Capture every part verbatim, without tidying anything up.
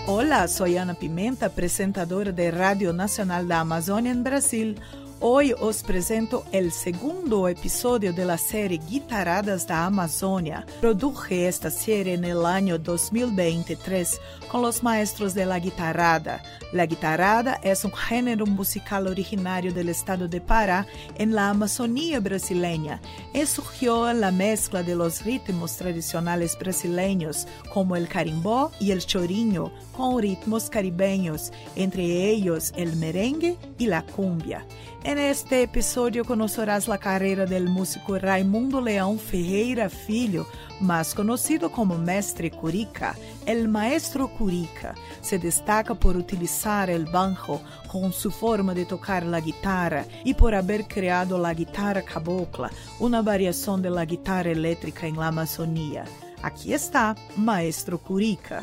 Hola, soy Ana Pimenta, presentadora de Radio Nacional da Amazônia en Brasil. Hoy os presento el segundo episodio de la serie Guitarradas da Amazônia. Produje esta serie en el año dos mil veintitrés con los maestros de la guitarrada. La guitarrada es un género musical originario del estado de Pará en la Amazonía brasileña y surgió en la mezcla de los ritmos tradicionales brasileños como el carimbó y el chorinho con ritmos caribeños, entre ellos el merengue y la cumbia. En este episodio conocerás la carrera del músico Raimundo Leão Ferreira Filho, más conocido como Mestre Curica. El maestro Curica se destaca por utilizar el banjo con su forma de tocar la guitarra y por haber creado la guitarra cabocla, una variación de la guitarra eléctrica en la Amazonía. Aquí está Maestro Curica.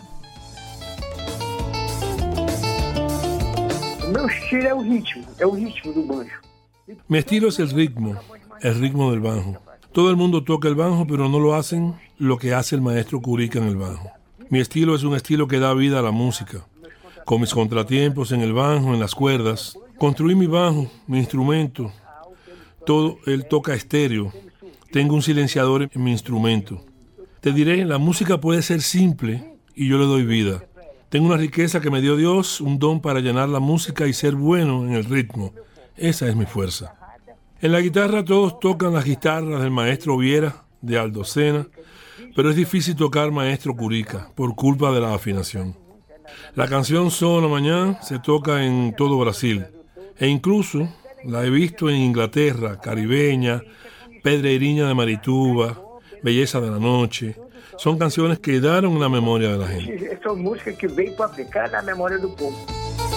O meu estilo é o ritmo, é o ritmo do banjo. Mi estilo es el ritmo, el ritmo del banjo. Todo el mundo toca el banjo, pero no lo hacen lo que hace el maestro Curica en el banjo. Mi estilo es un estilo que da vida a la música. Con mis contratiempos en el banjo, en las cuerdas, construí mi banjo, mi instrumento. Todo él toca estéreo. Tengo un silenciador en mi instrumento. Te diré, la música puede ser simple y yo le doy vida. Tengo una riqueza que me dio Dios, un don para llenar la música y ser bueno en el ritmo. Esa es mi fuerza. En la guitarra todos tocan las guitarras del maestro Viera, de Aldo Sena, pero es difícil tocar maestro Curica por culpa de la afinación. La canción Sola Mañana se toca en todo Brasil e incluso la he visto en Inglaterra, Caribeña, Pedreirinha de Marituba, Belleza de la Noche. Son canciones que quedaron en la memoria de la gente. Essa é música que veio para ficar na memória do povo.